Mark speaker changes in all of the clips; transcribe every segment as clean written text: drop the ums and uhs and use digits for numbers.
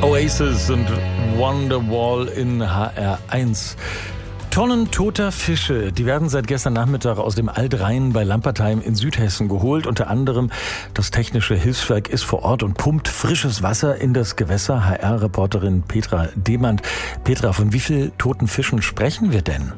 Speaker 1: Oasis und Wonderwall in HR1. Tonnen toter Fische, die werden seit gestern Nachmittag aus dem Altrhein bei Lampertheim in Südhessen geholt. Unter anderem das Technische Hilfswerk ist vor Ort und pumpt frisches Wasser in das Gewässer. HR-Reporterin Petra Demand. Petra, von wie vielen toten Fischen sprechen wir denn?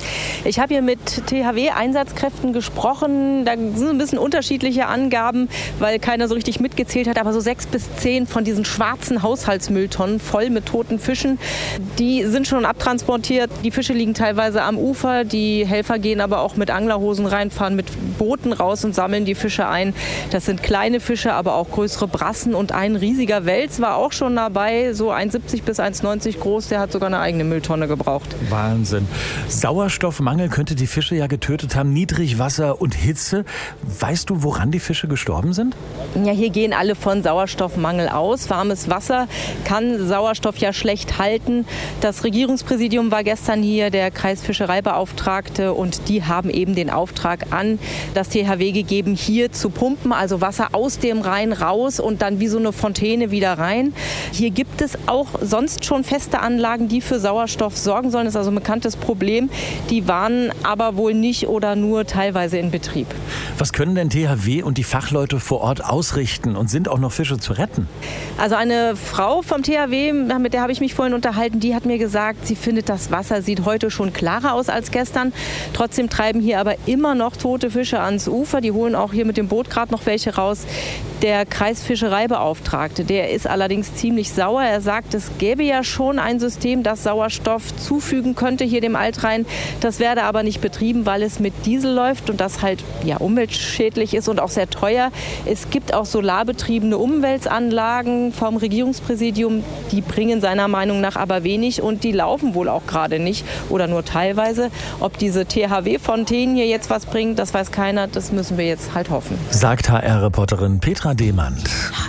Speaker 2: Ich habe hier mit THW-Einsatzkräften gesprochen. Da sind ein bisschen unterschiedliche Angaben, weil keiner so richtig mitgezählt hat. Aber so 6 bis 10 von diesen schwarzen Haushaltsmülltonnen voll mit toten Fischen, die sind schon abtransportiert. Die Fische liegen teilweise am Ufer. Die Helfer gehen aber auch mit Anglerhosen rein, fahren mit Booten raus und sammeln die Fische ein. Das sind kleine Fische, aber auch größere Brassen. Und ein riesiger Wels war auch schon dabei, so 1,70 bis 1,90 groß. Der hat sogar eine eigene Mülltonne gebraucht.
Speaker 1: Wahnsinn. Sauerstoffmangel könnte die Fische ja getötet haben, Niedrigwasser und Hitze. Weißt du, woran die Fische gestorben sind?
Speaker 2: Ja, hier gehen alle von Sauerstoffmangel aus. Warmes Wasser kann Sauerstoff ja schlecht halten. Das Regierungspräsidium war gestern hier, der Kreisfischereibeauftragte, und die haben eben den Auftrag an das THW gegeben, hier zu pumpen, also Wasser aus dem Rhein raus und dann wie so eine Fontäne wieder rein. Hier gibt es auch sonst schon feste Anlagen, die für Sauerstoff sorgen sollen. Das ist also ein bekanntes Problem. Die waren aber wohl nicht oder nur teilweise in Betrieb.
Speaker 1: Was können denn THW und die Fachleute vor Ort ausrichten und sind auch noch Fische zu retten?
Speaker 2: Also eine Frau vom THW, mit der habe ich mich vorhin unterhalten, die hat mir gesagt, sie findet, das Wasser sieht heute schon klarer aus als gestern. Trotzdem treiben hier aber immer noch tote Fische ans Ufer. Die holen auch hier mit dem Boot gerade noch welche raus. Der Kreisfischereibeauftragte, der ist allerdings ziemlich sauer. Er sagt, es gäbe ja schon ein System, das Sauerstoff zufügen könnte hier dem Altrhein. Das werde aber nicht betrieben, weil es mit Diesel läuft und das halt ja umweltschädlich ist und auch sehr teuer. Es gibt auch solarbetriebene Umweltanlagen vom Regierungspräsidium. Die bringen seiner Meinung nach aber wenig und die laufen wohl auch gerade nicht oder nur teilweise. Ob diese THW-Fontänen hier jetzt was bringen, das weiß keiner. Das müssen wir jetzt halt hoffen.
Speaker 1: Sagt HR-Reporterin Petra Demand.